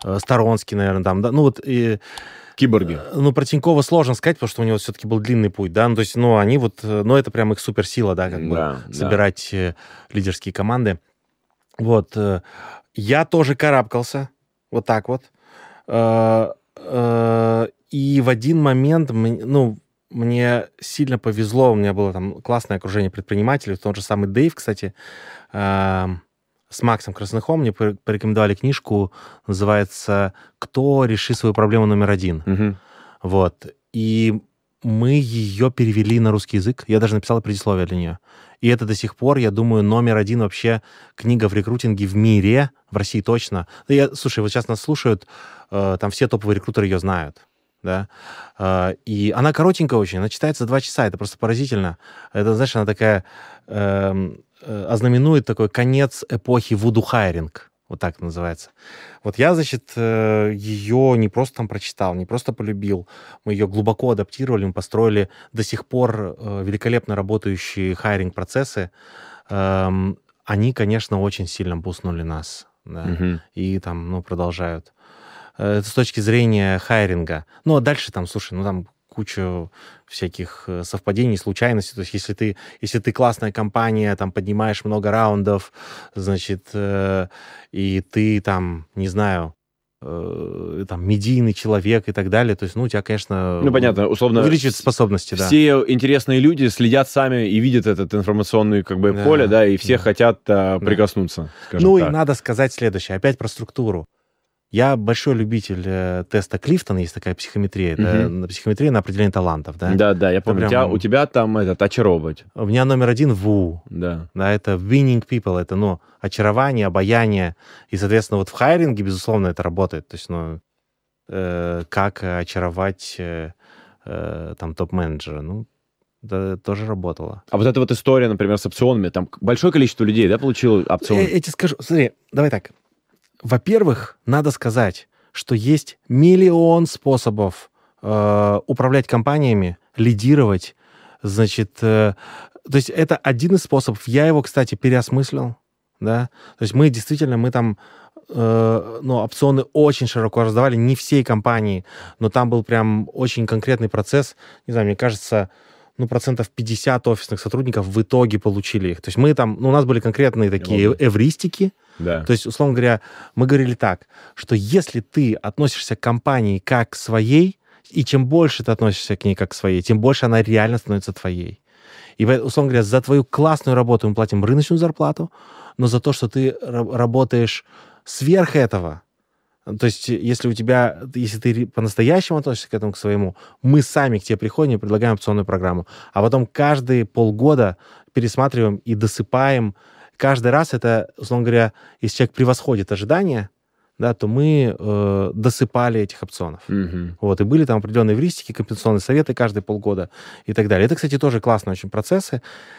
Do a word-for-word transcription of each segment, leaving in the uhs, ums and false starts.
Сторонский, наверное, там, да, ну вот... И, Киборги. Ну, про Тинькова сложно сказать, потому что у него все-таки был длинный путь, да, ну, то есть, ну, они вот, ну, это прям их суперсила, да, как да, бы собирать да. лидерские команды. Вот, я тоже карабкался, вот так вот, и в один момент, ну, мне сильно повезло, у меня было там классное окружение предпринимателей, тот же самый Дэйв, кстати, с Максом Красныхом мне порекомендовали книжку, называется «Кто решит свою проблему номер один». Угу. Вот. И мы ее перевели на русский язык. Я даже написал предисловие для нее. И это до сих пор, я думаю, номер один вообще книга в рекрутинге в мире, в России точно. Я, слушай, вот сейчас нас слушают, э, там все топовые рекрутеры ее знают. Да? Э, и она коротенькая очень, она читается за два часа, это просто поразительно. Это, знаешь, она такая... Э, ознаменует такой конец эпохи вуду-хайринг. Вот так это называется. Вот я, значит, ее не просто там прочитал, не просто полюбил. Мы ее глубоко адаптировали, мы построили до сих пор великолепно работающие хайринг-процессы. Они, конечно, очень сильно бустнули нас. Да? Угу. И там, ну, продолжают. Это с точки зрения хайринга. Ну, а дальше там, слушай, ну, там кучу всяких совпадений, случайностей. То есть если ты, если ты классная компания, там, поднимаешь много раундов, значит, э, и ты там, не знаю, э, там, медийный человек и так далее, то есть, ну, у тебя, конечно, ну, понятно, условно, увеличивают способности, да. Все интересные люди следят сами и видят этот информационный, как бы, да, поле, да, и все да. хотят а, прикоснуться, скажем ну, так. И надо сказать следующее, опять про структуру. Я большой любитель э, теста Клифтона, есть такая психометрия. Uh-huh. Это на психометрия на определение талантов, да? Да, да, я помню. Прям... У, тебя, у тебя там этот очаровывать. У меня номер один ВУ. Да. Да, это winning people, это, ну, очарование, обаяние. И, соответственно, вот в хайринге, безусловно, это работает. То есть, ну, э, как очаровать э, э, там топ-менеджера, ну, это тоже работало. А вот эта вот история, например, с опционами, там большое количество людей, да, получило опционы? Я, я тебе скажу, смотри, давай так. Во-первых, надо сказать, что есть миллион способов э, управлять компаниями, лидировать, значит, э, то есть это один из способов. Я его, кстати, переосмыслил, да, то есть мы действительно, мы там, э, ну, опционы очень широко раздавали, не всей компании, но там был прям очень конкретный процесс, не знаю, мне кажется, ну, процентов пятьдесят офисных сотрудников в итоге получили их. То есть мы там, ну, у нас были конкретные такие Ого. эвристики. Да. То есть, условно говоря, мы говорили так, что если ты относишься к компании как к своей, и чем больше ты относишься к ней как к своей, тем больше она реально становится твоей. И, условно говоря, за твою классную работу мы платим рыночную зарплату, но за то, что ты работаешь сверх этого, то есть, если у тебя, если ты по-настоящему относишься к этому, к своему, мы сами к тебе приходим и предлагаем опционную программу. А потом каждые полгода пересматриваем и досыпаем. Каждый раз это, условно говоря, если человек превосходит ожидания, да, то мы э, досыпали этих опционов. Mm-hmm. Вот, и были там определенные эвристики, компенсационные советы каждые полгода и так далее. Это, кстати, тоже классные очень процессы.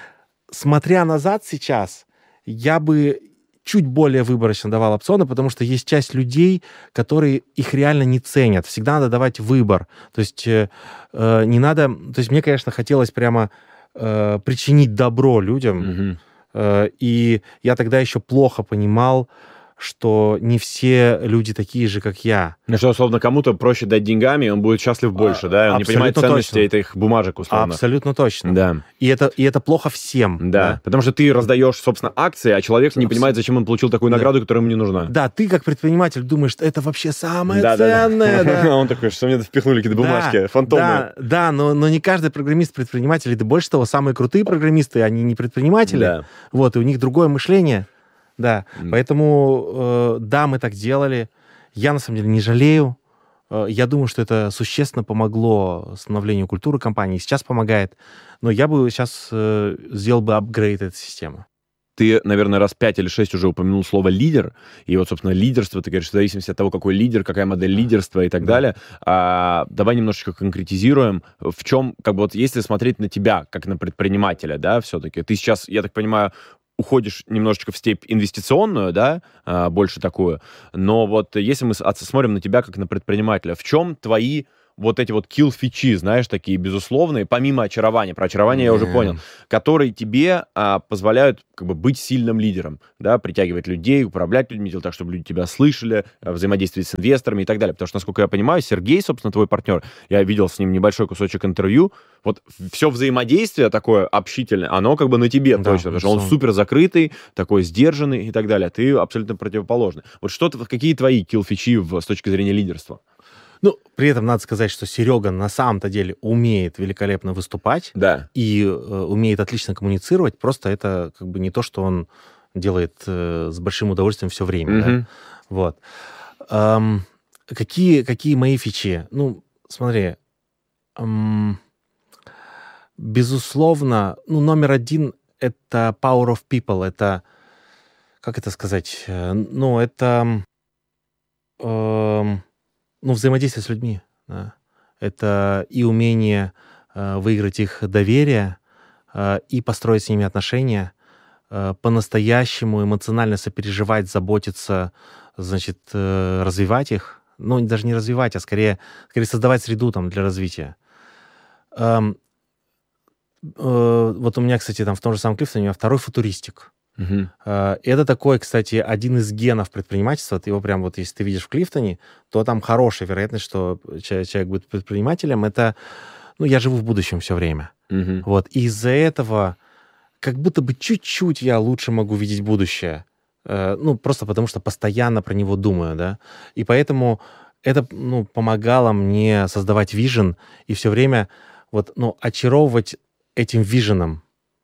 Смотря назад сейчас, я бы чуть более выборочно давал опционы, потому что есть часть людей, которые их реально не ценят. Всегда надо давать выбор. То есть э, э, не надо... То есть мне, конечно, хотелось прямо э, причинить добро людям. Mm-hmm. Э, и я тогда еще плохо понимал, что не все люди такие же, как я. Ну что, условно, кому-то проще дать деньгами, и он будет счастлив больше, а, да? Он не понимает ценности точно. Этих бумажек, условно. Абсолютно точно. Да. И это, и это плохо всем. Да. да, потому что ты раздаешь, собственно, акции, а человек не понимает, зачем он получил такую награду, да. которая ему не нужна. Да, ты как предприниматель думаешь, что это вообще самое да, ценное. Да, да. Он такой, что мне впихнули какие-то бумажки, да, фантомные. Да, да, но, но не каждый программист предприниматель. Да больше того, самые крутые программисты, они не предприниматели. Да. Вот, и у них другое мышление. Да, mm. поэтому, э, да, мы так делали. Я, на самом деле, не жалею. Э, я думаю, что это существенно помогло становлению культуры компании. Сейчас помогает. Но я бы сейчас э, сделал бы апгрейд этой системы. Ты, наверное, раз пять или шесть уже упомянул слово «лидер». И вот, собственно, лидерство, ты говоришь, в зависимости от того, какой лидер, какая модель лидерства и так да. далее. А, давай немножечко конкретизируем. В чем, как бы вот, если смотреть на тебя, как на предпринимателя, да, все-таки, ты сейчас, я так понимаю, уходишь немножечко в степь инвестиционную, да, больше такую, но вот если мы смотрим на тебя как на предпринимателя, в чем твои вот эти вот kill-фичи, знаешь, такие безусловные, помимо очарования, про очарование я уже понял, которые тебе а, позволяют как бы быть сильным лидером, да, притягивать людей, управлять людьми, делать так, чтобы люди тебя слышали, взаимодействовать с инвесторами и так далее. Потому что, насколько я понимаю, Сергей, собственно, твой партнер, я видел с ним небольшой кусочек интервью, вот все взаимодействие такое общительное, оно как бы на тебе да, точно, потому что он супер закрытый, такой сдержанный и так далее. Ты абсолютно противоположный. Вот что, какие твои kill-фичи с точки зрения лидерства? Ну, при этом надо сказать, что Серега на самом-то деле умеет великолепно выступать да. и э, умеет отлично коммуницировать, просто это как бы не то, что он делает э, с большим удовольствием все время. Mm-hmm. Да? Вот. Эм, какие, какие мои фичи? Ну, смотри, эм, безусловно, ну, номер один — это power of people, это, как это сказать, ну, это... Эм, Ну, взаимодействие с людьми. Да. Это и умение э, выиграть их доверие, э, и построить с ними отношения, э, по-настоящему эмоционально сопереживать, заботиться, значит, э, развивать их. Ну, даже не развивать, а скорее, скорее создавать среду там, для развития. Эм, э, вот у меня, кстати, там в том же самом Клифтоне у меня второй футуристик. Uh-huh. Это такой, кстати, один из генов предпринимательства. Ты его прям вот, если ты видишь в Клифтоне, то там хорошая вероятность, что человек будет предпринимателем. Это, ну, я живу в будущем все время. Uh-huh. Вот. И из-за этого как будто бы чуть-чуть я лучше могу видеть будущее. Ну, просто потому что постоянно про него думаю, да. И поэтому это, ну, помогало мне создавать вижен и все время вот, ну, очаровывать этим виженом,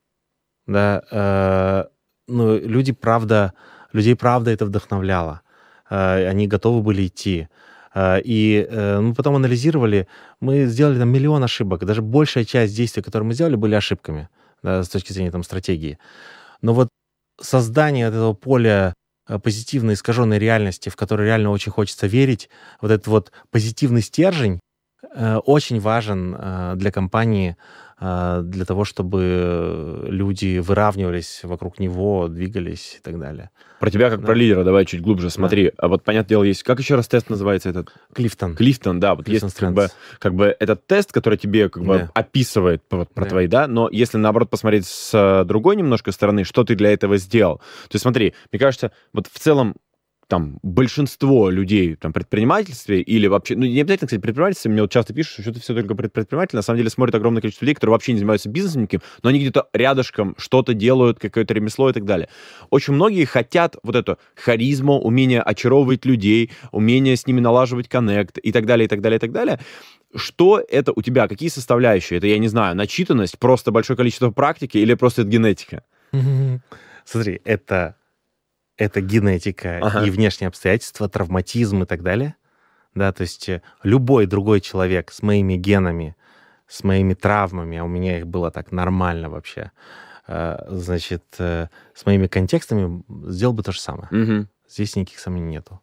да, ну, люди, правда, людей, правда, это вдохновляло. Они готовы были идти. И мы потом анализировали, мы сделали там миллион ошибок. Даже большая часть действий, которые мы сделали, были ошибками, да, с точки зрения там стратегии. Но вот создание этого поля позитивной искаженной реальности, в которой реально очень хочется верить, вот этот вот позитивный стержень очень важен для компании, для того, чтобы люди выравнивались вокруг него, двигались и так далее. Про тебя как да. про лидера, давай чуть глубже смотри. Да. А вот, понятное дело, есть... Как еще раз тест называется этот? Клифтон. Клифтон, да. Вот Clifton есть как бы, как бы этот тест, который тебе как бы да. описывает вот, про да. твои, да, но если, наоборот, посмотреть с другой немножко стороны, что ты для этого сделал. То есть смотри, мне кажется, вот в целом там большинство людей там, в предпринимательстве или вообще, ну, не обязательно, кстати, предпринимательстве, мне вот часто пишут, что это все только предприниматели, на самом деле смотрят огромное количество людей, которые вообще не занимаются бизнесом никаким, но они где-то рядышком что-то делают, какое-то ремесло и так далее. Очень многие хотят вот эту харизму, умение очаровывать людей, умение с ними налаживать коннект и так далее, и так далее, и так далее. Что это у тебя? Какие составляющие? Это, я не знаю, начитанность, просто большое количество практики или просто это генетика? Смотри, это... Это генетика ага. и внешние обстоятельства, травматизм и так далее. Да, то есть любой другой человек с моими генами, с моими травмами, а у меня их было так нормально вообще, значит, с моими контекстами сделал бы то же самое. Угу. Здесь никаких сомнений нету.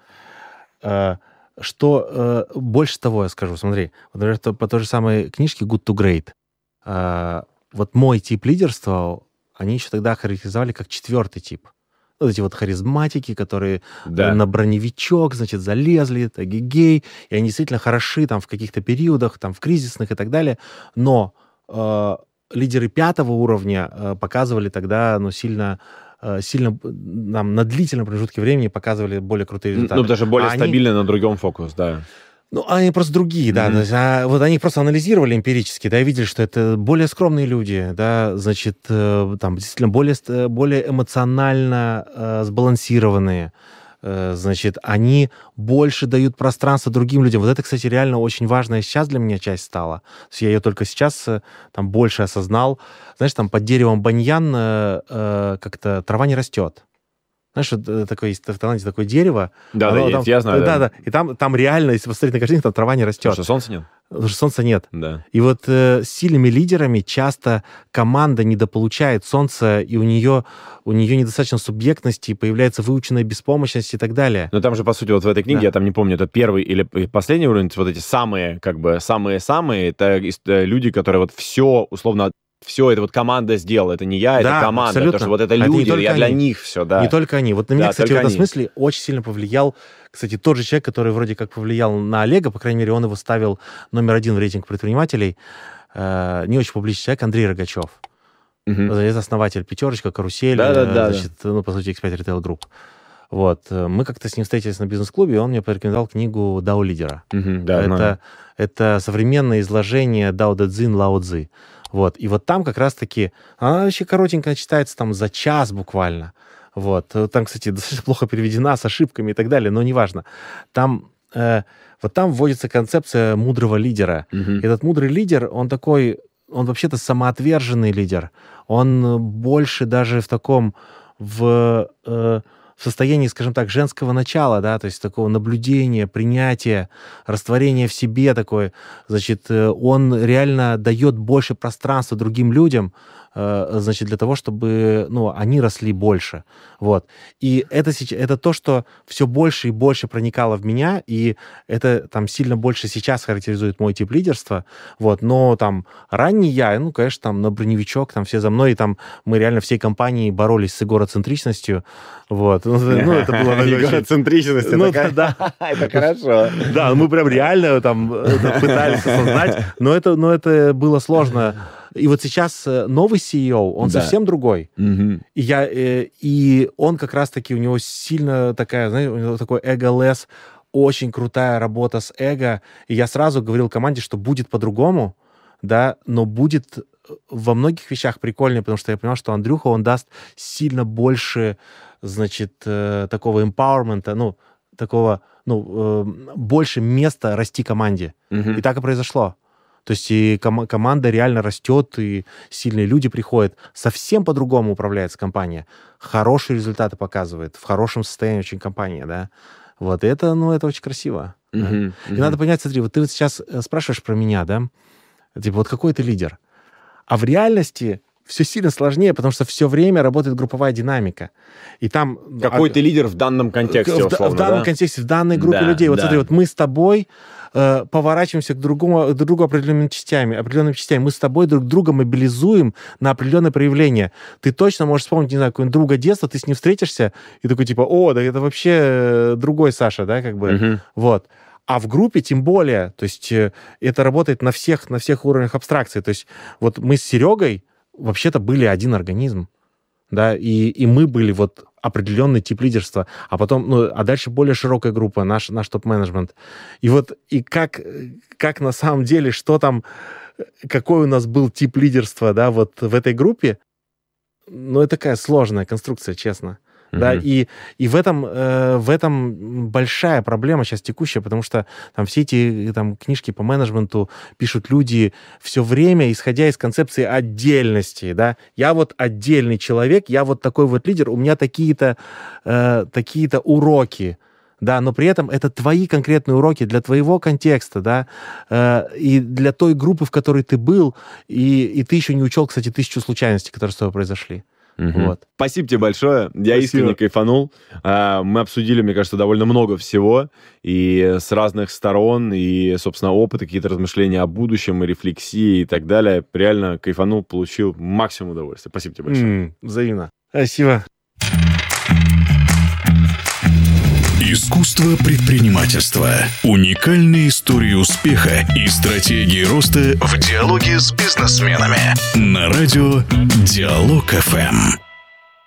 Да. Что больше того я скажу, смотри, вот, например, по той же самой книжке Good to Great, вот мой тип лидерства, они еще тогда характеризовали как четвертый тип. Вот эти вот харизматики, которые да. на броневичок, значит, залезли, это гигей, и они действительно хороши там в каких-то периодах, там в кризисных и так далее, но э, лидеры пятого уровня э, показывали тогда, ну, сильно, э, сильно нам на длительном промежутке времени показывали более крутые результаты. Ну, даже более а стабильно они... на другом фокус, да. Ну, они просто другие, да. Mm-hmm. То есть, а, вот они просто анализировали эмпирически, да, и видели, что это более скромные люди, да, значит, э, там, действительно, более, более эмоционально э, сбалансированные, э, значит, они больше дают пространство другим людям. Вот это, кстати, реально очень важная сейчас для меня часть стала. То есть я ее только сейчас э, там больше осознал. Знаешь, там под деревом баньян э, э, как-то трава не растет. Знаешь, вот такое есть в Таиланде такое дерево. Да, да, там, я знаю. Да, да, да. И там, там реально, если посмотреть на картинку, там трава не растет. Потому что солнца нет? Потому что солнца нет. Да. И вот э, с сильными лидерами часто команда недополучает солнца, и у нее, у нее недостаточно субъектности, появляется выученная беспомощность и так далее. Но там же, по сути, вот в этой книге, да. я там не помню, это первый или последний уровень, вот эти самые, как бы, самые-самые, это люди, которые вот все, условно, все, это вот команда сделала, это не я, Да, это команда, абсолютно. это же вот это А это не люди, только я для они. них все, да. Не только они. Вот на меня, Да, кстати, в только этом они. смысле очень сильно повлиял, кстати, тот же человек, который вроде как повлиял на Олега, по крайней мере, он его ставил номер один в рейтинг предпринимателей, э, не очень публичный человек, Андрей Рогачев. Мгм. Это основатель «Пятерочка», «Карусель», Да-да-да, э, значит, ну, по сути, икс пять Retail Group. Вот. Мы как-то с ним встретились на бизнес-клубе, и он мне порекомендовал книгу «дао-лидера». Мгм, да, знаю. Это, это современное изложение Дао Дэ Цзин, Лао Цзы. Вот. И вот там как раз-таки... Она вообще коротенько читается там за час буквально. Вот. Там, кстати, достаточно плохо переведена, с ошибками и так далее, но неважно. Там... Э, вот там вводится концепция мудрого лидера. Мгм. Этот мудрый лидер, он такой... Он вообще-то самоотверженный лидер. Он больше даже в таком... В... Э, в состоянии, скажем так, женского начала, да, то есть такого наблюдения, принятия, растворения в себе такое, значит, он реально дает больше пространства другим людям, значит, для того, чтобы, ну, они росли больше, вот. И это, это то, что все больше и больше проникало в меня, и это там сильно больше сейчас характеризует мой тип лидерства, вот, но там ранний я, ну, конечно, там на броневичок, там все за мной, и там мы реально всей компанией боролись с эгоцентричностью, вот. Ну, это было такое... Эгоцентричность, Ну, это да. это хорошо. Да, мы прям реально там пытались осознать, но это, но это было сложно. И вот сейчас новый си и о, он Да. совсем другой. Мгм. И, я, э, и он как раз-таки, у него сильно такая, знаете, у него такой эго-лес, очень крутая работа с эго. И я сразу говорил команде, что будет по-другому, да, но будет во многих вещах прикольнее, потому что я понимал, что Андрюха, он даст сильно больше, значит, э, такого empowerment, ну, такого, ну, э, больше места расти команде. Мгм. И так и произошло. То есть и ком- команда реально растет, и сильные люди приходят. Совсем по-другому управляется компания. Хорошие результаты показывает. В хорошем состоянии очень компания, да. Вот, и это, ну, это очень красиво. Да. Мгм. И Мгм. надо понять, смотри, вот ты вот сейчас э, спрашиваешь про меня, да? Типа, вот какой ты лидер? А в реальности все сильно сложнее, потому что все время работает групповая динамика. И там... Какой а, ты лидер в данном контексте, в, да- условно, в данном да? контексте, в данной группе Да, людей. Вот да. смотри, вот мы с тобой э, поворачиваемся к другому, друг другу определенными частями, определенными частями. Мы с тобой друг друга мобилизуем на определенное проявление. Ты точно можешь вспомнить, не знаю, какого-нибудь друга детства, ты с ним встретишься, и такой типа, о, да это вообще э, другой Саша, да, как бы. Мгм. Вот. А в группе тем более, то есть э, это работает на всех, на всех уровнях абстракции. То есть вот мы с Серегой вообще-то были один организм, да, и, и мы были вот определенный тип лидерства, а потом, ну, а дальше более широкая группа, наш, наш топ-менеджмент. И вот, и как, как на самом деле, что там, какой у нас был тип лидерства, да, вот в этой группе, ну, это такая сложная конструкция, честно. Да, Мгм. и, и в, этом, э, в этом большая проблема сейчас текущая, потому что там все эти там, книжки по менеджменту пишут люди все время, исходя из концепции отдельности, да. Я вот отдельный человек, я вот такой вот лидер, у меня такие-то, э, такие-то уроки, да, но при этом это твои конкретные уроки для твоего контекста, да, э, и для той группы, в которой ты был, и, и ты еще не учел, кстати, тысячу случайностей, которые с тобой произошли. Мгм. Вот. Спасибо тебе большое. Я Спасибо. искренне кайфанул. А, Мы обсудили, мне кажется, довольно много всего. И с разных сторон, и, собственно, опыты, какие-то размышления о будущем, и рефлексии, и так далее. Реально кайфанул, получил максимум удовольствия. Спасибо тебе большое. М, взаимно. Спасибо. Искусство предпринимательства. Уникальные истории успеха и стратегии роста в диалоге с бизнесменами. На радио Диалог эф эм.